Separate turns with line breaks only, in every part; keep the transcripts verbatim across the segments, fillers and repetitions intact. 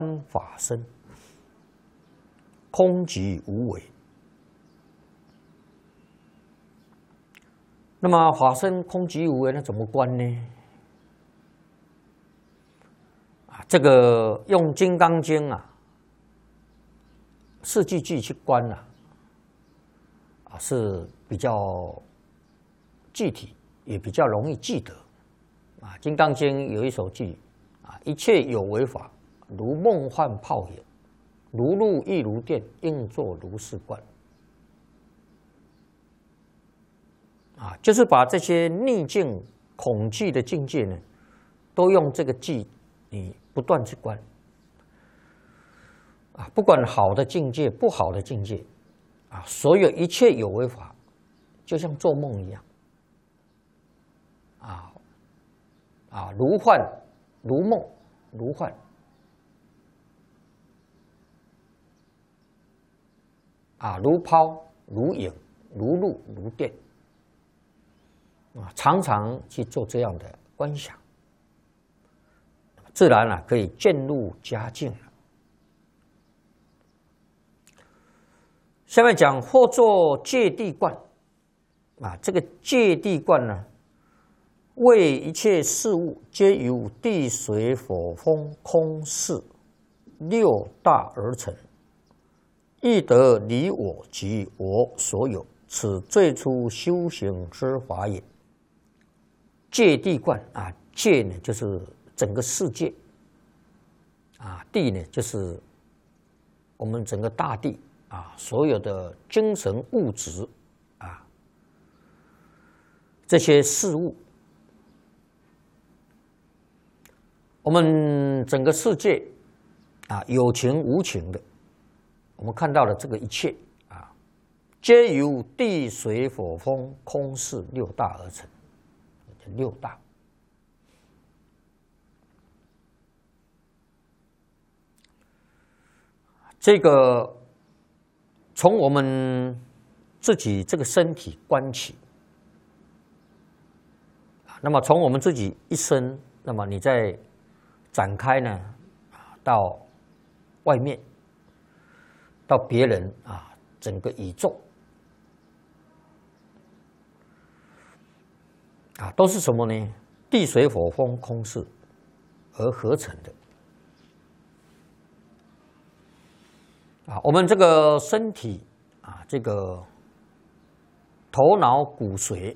法身，空寂无为。那么法身空寂无为，那怎么观呢？啊，这个用《金刚经》啊，四句句去观啊，啊是比较具体，也比较容易记得。啊，《金刚经》有一首句啊，一切有为法，如梦幻泡影，如露亦如电，应作如是观。啊，就是把这些逆境、恐惧的境界呢，都用这个句，你不断去观。啊，不管好的境界、不好的境界，啊，所有一切有为法，就像做梦一样。啊啊，如幻如梦如幻。啊，如抛如影如露如电。啊，常常去做这样的观想，自然啊可以渐入佳境了。下面讲或作界地观，啊，这个界地观呢，为一切事物皆由地水火风空识六大而成，亦得离我及我所有，此最初修行之法也。界地观啊，界呢就是整个世界，啊，地呢就是我们整个大地啊，所有的精神物质啊，这些事物，我们整个世界啊，有情无情的，我们看到的这个一切啊，皆由地水火风空识六大而成。六大，这个从我们自己这个身体观起，那么从我们自己一生，那么你再展开呢，到外面，到别人啊，整个宇宙。啊，都是什么呢？地水火风空识而合成的。啊，我们这个身体啊，这个头脑骨髓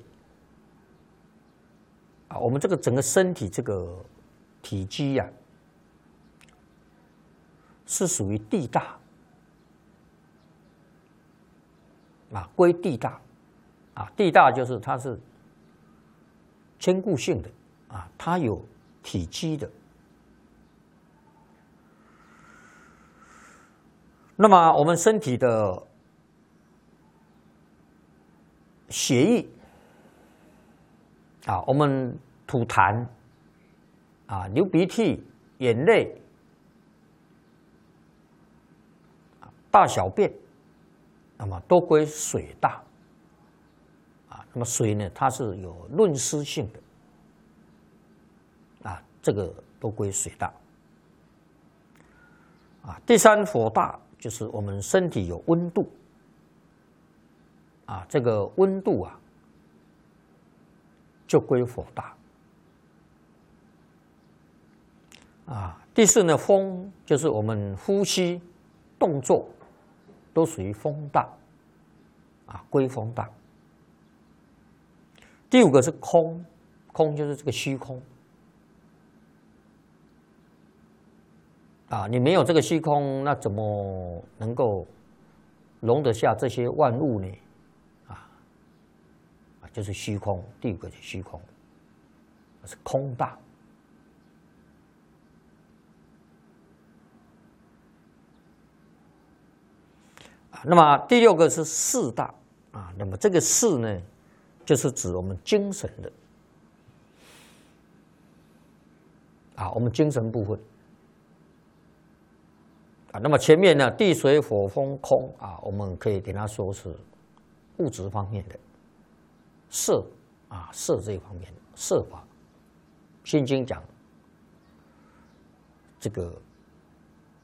啊，我们这个整个身体这个体积呀、啊，是属于地大啊，归地大啊，地大就是它是坚固性的啊，它有体积的。那么我们身体的血液啊，我们吐痰啊，流鼻涕、眼泪、大小便，那么都归水大。那么水呢，它是有润湿性的，啊，这个都归水大。啊，第三火大就是我们身体有温度，啊，这个温度啊，就归火大。啊，第四呢，风就是我们呼吸、动作都属于风大，啊，归风大。第五个是空，空就是这个虚空啊，你没有这个虚空，那怎么能够容得下这些万物呢？啊，啊，就是虚空。第五个是虚空，是空大。啊，那么第六个是识大啊，那么这个识呢？就是指我们精神的啊，我们精神部分啊。那么前面呢，地水火风空啊，我们可以给它说是物质方面的色啊，色这一方面的色法。心经讲这个